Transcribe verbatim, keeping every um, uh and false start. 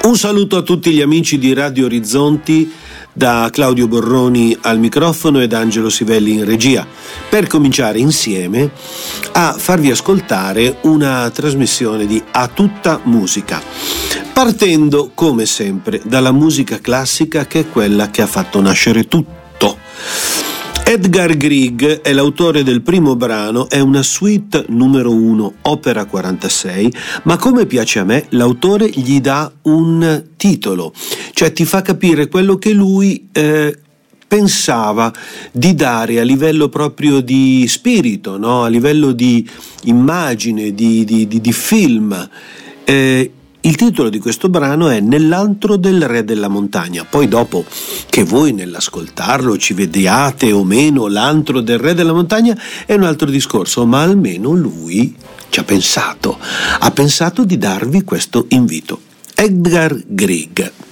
Un saluto a tutti gli amici di Radio Orizzonti, da Claudio Borroni al microfono ed Angelo Sivelli in regia, per cominciare insieme a farvi ascoltare una trasmissione di A Tutta Musica, partendo come sempre dalla musica classica, che è quella che ha fatto nascere tutto. Edgar Grieg è l'autore del primo brano, è una suite numero uno, opera quarantasei, ma come piace a me, l'autore gli dà un titolo, cioè ti fa capire quello che lui eh, pensava di dare a livello proprio di spirito, no? A livello di immagine, di, di, di, di film. Eh, Il titolo di questo brano è Nell'antro del re della montagna. Poi dopo che voi nell'ascoltarlo ci vediate o meno l'antro del re della montagna è un altro discorso, ma almeno lui ci ha pensato, ha pensato di darvi questo invito. Edgar Grieg.